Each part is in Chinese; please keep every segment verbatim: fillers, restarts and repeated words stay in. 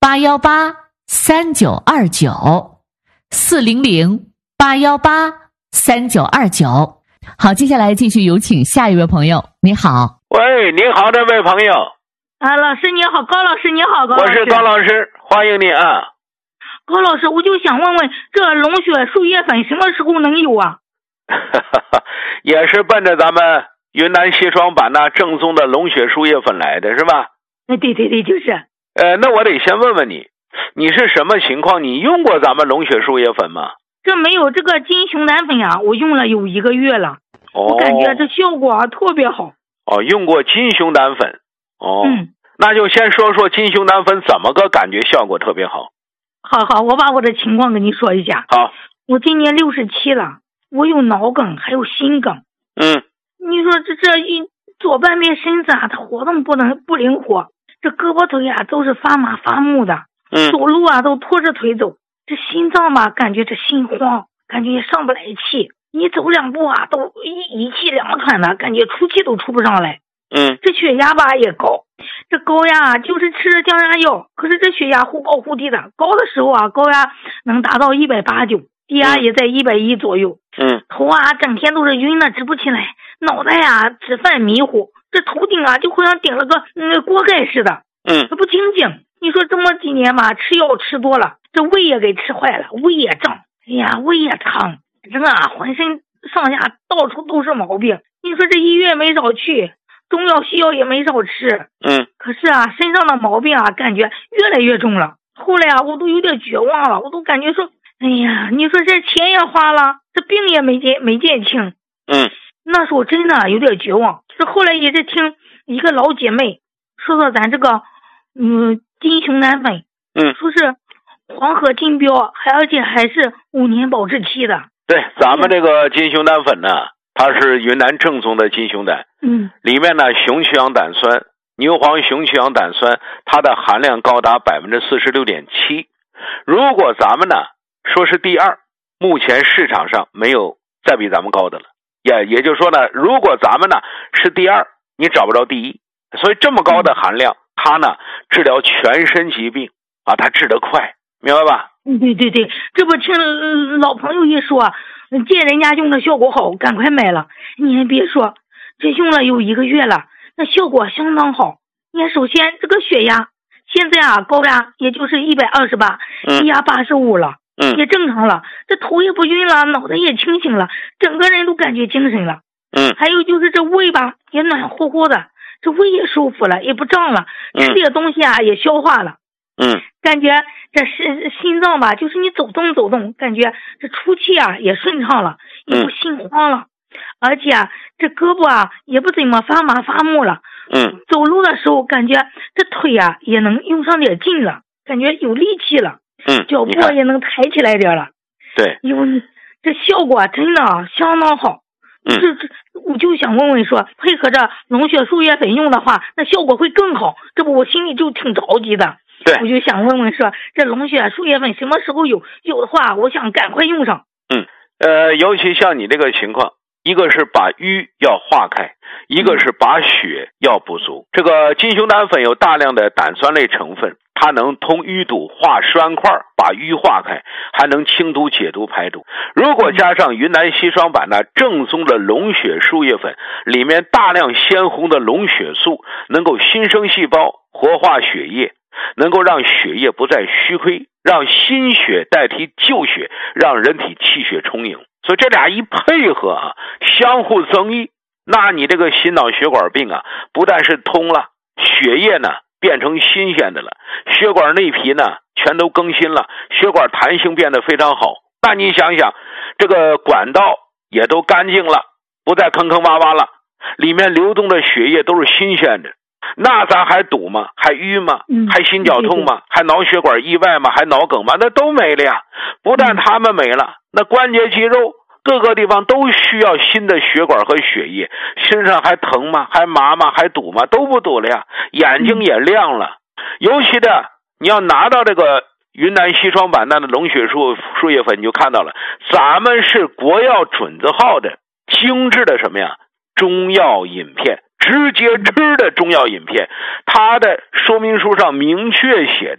八一八三九二九，四零零八一八三九二九。好，接下来继续有请下一位朋友。你好。 喂，你好，这位朋友。 啊，老师你好，高老师你好，高老师。 我是高老师，欢迎你啊。 高老师，我就想问问，这龙血树叶粉什么时候能有啊？ 也是奔着咱们云南西双版纳正宗的龙血树叶粉来的是吧？ 对对对，就是。 呃，那我得先问问你，你是什么情况？你用过咱们龙血树叶粉吗？ 这没有，这个金熊胆粉啊，我用了有一个月了，哦、我感觉这效果啊特别好。 哦，用过金熊胆粉。哦， 嗯， 那就先说说金熊胆粉怎么个感觉效果特别好。 好好，我把我的情况跟你说一下。 好， 我今年六十七了，我有脑梗还有心梗。 嗯， 你说这这一左半边身子啊，它活动不能不灵活，这胳膊腿啊都是发麻发木的。 嗯， 走路啊都拖着腿走，这心脏吧感觉这心慌，感觉也上不来气，你走两步啊都一一气两喘的，感觉出气都出不上来。 嗯， 这血压吧也高，这高压就是吃着降压药，可是这血压忽高忽低的，高的时候啊高压能达到一百八九，低压也在一百一左右。 嗯， 头啊整天都是晕的直不起来，脑袋啊直犯迷糊，这头顶啊就好像顶了个嗯锅盖似的。 嗯， 它不清静。你说这么几年吧，吃药吃多了，这胃也给吃坏了，胃也胀，哎呀胃也疼，这个啊浑身上下到处都是毛病。你说这医院没少去，中药西药也没少吃， 嗯， 可是啊身上的毛病啊感觉越来越重了。后来啊我都有点绝望了，我都感觉说，哎呀，你说这钱也花了，这病也没见没见轻。 嗯， 那时候真的有点绝望。这后来也是听一个老姐妹说说咱这个嗯金熊胆粉， 嗯， 说是黄河金标，还而且还是五年保质期的。 对，咱们这个金熊胆粉呢，它是云南正宗的金熊胆， 嗯， 里面呢雄曲氧胆酸、牛黄雄曲氧胆酸，它的含量高达百分之四十六点七。如果咱们呢说是第二，目前市场上没有再比咱们高的了。也也就是说呢，如果咱们呢是第二，你找不着第一。所以这么高的含量，它呢治疗全身疾病啊，它治得快，明白吧？ 对对对，这不听、呃、老朋友一说，见人家用的效果好，赶快买了。你还别说，这用了有一个月了，那效果相当好。你看，首先这个血压现在啊高压也就是一百二十八，低压八十五了， 嗯， 也正常了。这头也不晕了，脑袋也清醒了，整个人都感觉精神了。 嗯， 还有就是这胃吧也暖乎乎的，这胃也舒服了，也不胀了，吃点东西啊也消化了。 嗯， 感觉这是心脏吧，就是你走动走动，感觉这出气啊也顺畅了，也不心慌了，嗯、而且啊这胳膊啊也不怎么发麻发木了。 嗯， 走路的时候感觉这腿啊也能用上点劲了，感觉有力气了。 嗯， 脚步也能抬起来点了。 对， 因为这效果真的啊相当好。 嗯， 这这我就想问问说，配合着龙血树叶粉用的话，那效果会更好。这不我心里就挺着急的。 对， 我就想问问说，这龙血树叶粉什么时候有？有的话，我想赶快用上。 嗯，呃，尤其像你这个情况，一个是把瘀要化开，一个是把血要补足。这个金熊胆粉有大量的胆酸类成分，它能通淤堵、化栓块，把瘀化开，还能清毒解毒排毒。如果加上云南西双版纳正宗的龙血树叶粉，里面大量鲜红的龙血素，能够新生细胞，活化血液，能够让血液不再虚亏，让新血代替旧血，让人体气血充盈。所以这俩一配合啊，相互增益，那你这个心脑血管病啊，不但是通了，血液呢变成新鲜的了，血管内皮呢全都更新了，血管弹性变得非常好。那你想想，这个管道也都干净了，不再坑坑洼洼了，里面流动的血液都是新鲜的，那咱还堵吗？还淤吗？还心绞痛吗？还脑血管意外吗？还脑梗吗？那都没了呀。不但他们没了，那关节肌肉各个地方都需要新的血管和血液，身上还疼吗？还麻吗？还堵吗？都不堵了呀。眼睛也亮了。尤其的你要拿到这个云南西双版纳的龙血树树叶粉，你就看到了，咱们是国药准字号的精致的什么呀？中药饮片，直接吃的中药饮片。它的说明书上明确写着，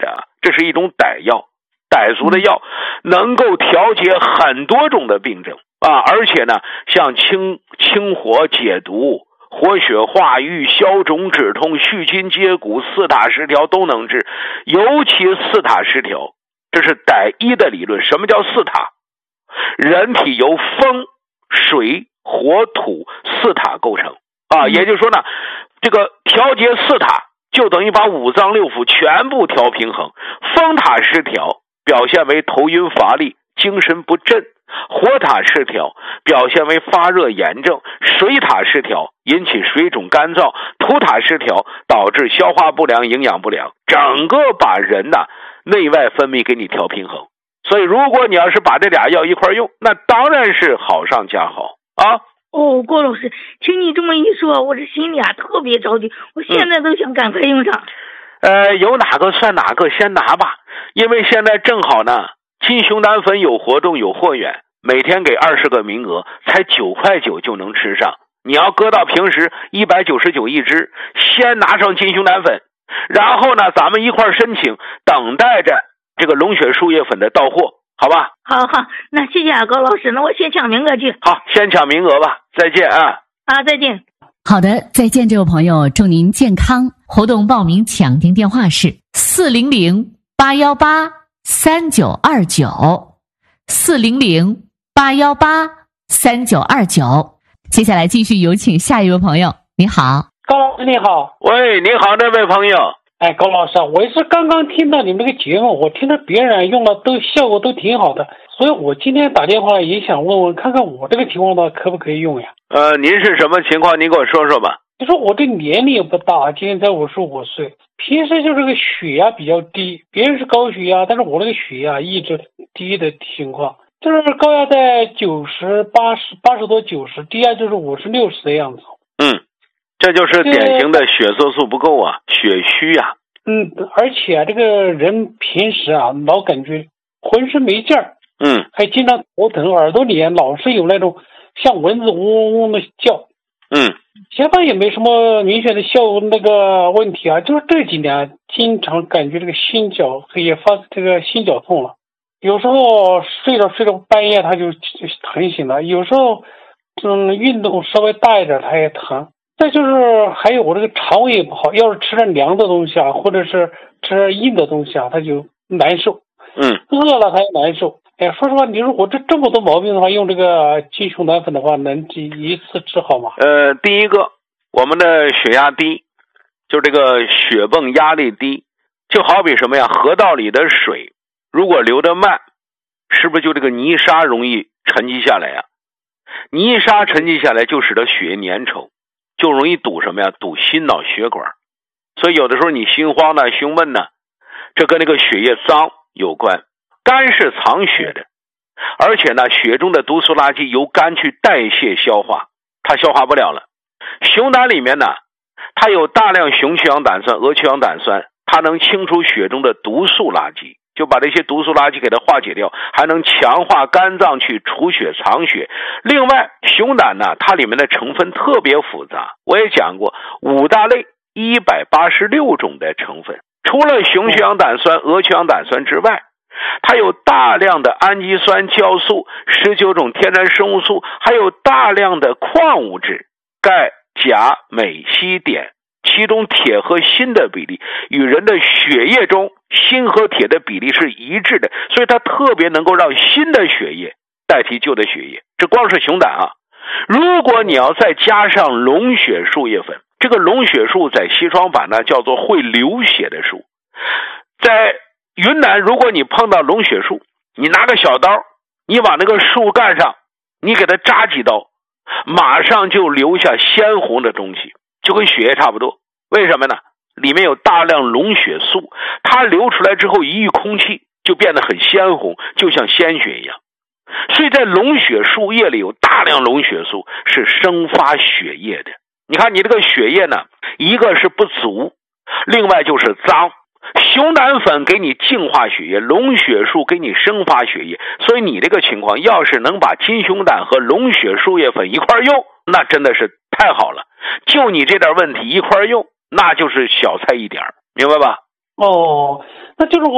这是一种傣药，傣族的药，能够调节很多种的病症啊，而且呢，像清清火解毒、活血化瘀、消肿止痛、续筋接骨、四塔失调都能治。尤其四塔失调，这是傣医的理论。什么叫四塔？人体由风、水、火、土四塔构成啊，也就是说呢，这个调节四塔就等于把五脏六腑全部调平衡。风塔失调表现为头晕乏力、精神不振；火塔失调表现为发热炎症；水塔失调引起水肿干燥；土塔失调导致消化不良、营养不良，整个把人呐内外分泌给你调平衡。所以如果你要是把这俩药一块用，那当然是好上加好啊。 哦，郭老师，听你这么一说，我这心里啊特别着急，我现在都想赶快用上。 嗯、呃，有哪个算哪个，先拿吧。因为现在正好呢，金熊胆粉有活动有货源，每天给二十个名额，才九块九就能吃上。你要搁到平时一百九十九一支，先拿上金熊胆粉，然后呢，咱们一块申请，等待着这个龙血树叶粉的到货，好吧？ 好好，那谢谢啊，高老师，那我先抢名额去。 好，先抢名额吧，再见啊！ 啊，再见。 好的，再见，这位朋友，祝您健康。活动报名抢订电话是四零零八幺八三九二九，四零零八幺八三九二九。接下来继续有请下一位朋友，你好， 高老师你好。 喂，你好，这位朋友。 哎，高老师，我也是刚刚听到你们这个节目，我听着别人用了都效果都挺好的，所以我今天打电话也想问问，看看我这个情况呢可不可以用呀？ 呃，您是什么情况？您给我说说吧。 就说我这年龄也不大，今年才五十五岁，平时就这个血压比较低，别人是高血压，但是我那个血压一直低的情况，就是高压在九十、八十、八十多、九十，低压就是五十、六十的样子。 嗯，这就是典型的血色素不够啊，血虚啊。 嗯，而且啊，这个人平时啊，老感觉浑身没劲儿， 嗯， 还经常头疼，耳朵里老是有那种像蚊子嗡嗡嗡的叫。 嗯， 前方也没什么明显的效那个问题啊，就是这几年经常感觉这个心绞也发这个心绞痛了，有时候睡着睡着半夜他就疼醒了，有时候嗯运动稍微大一点他也疼。再就是还有我这个肠胃也不好，要是吃点凉的东西啊，或者是吃硬的东西啊，他就难受。 嗯， 饿了他也难受。哎，说实话，你如果这这么多毛病的话，用这个金熊胆粉的话，能一次治好吗？ 呃，第一个，我们的血压低，就这个血泵压力低，就好比什么呀？河道里的水如果流得慢，是不是就这个泥沙容易沉积下来呀？泥沙沉积下来就使得血液粘稠，就容易堵什么呀？堵心脑血管。所以有的时候你心慌呢、胸闷呢，这跟那个血液脏有关。肝是藏血的，而且呢，血中的毒素垃圾由肝去代谢消化，它消化不了了。熊胆里面呢，它有大量雄去氧胆酸、鹅去氧胆酸，它能清除血中的毒素垃圾，就把这些毒素垃圾给它化解掉，还能强化肝脏去储血藏血。另外，熊胆呢，它里面的成分特别复杂，我也讲过，五大类一百八十六种的成分，除了雄去氧胆酸、鹅去氧胆酸之外，它有大量的氨基酸、酵素、十九种天然生物素，还有大量的矿物质，钙、钾、镁、硒、碘，其中铁和锌的比例与人的血液中锌和铁的比例是一致的，所以它特别能够让新的血液代替旧的血液。这光是熊胆啊！如果你要再加上龙血树叶粉，这个龙血树在西双版呢叫做会流血的树，在云南，如果你碰到龙血树，你拿个小刀，你往那个树干上，你给它扎几刀，马上就留下鲜红的东西，就跟血液差不多。为什么呢？里面有大量龙血素，它流出来之后一遇空气就变得很鲜红，就像鲜血一样。所以在龙血树叶里有大量龙血素，是生发血液的。你看你这个血液呢，一个是不足，另外就是脏。熊胆粉给你净化血液，龙血树给你生发血液，所以你这个情况要是能把金熊胆和龙血树叶粉一块用，那真的是太好了。就你这点问题一块用，那就是小菜一点，明白吧？ 哦，那就是我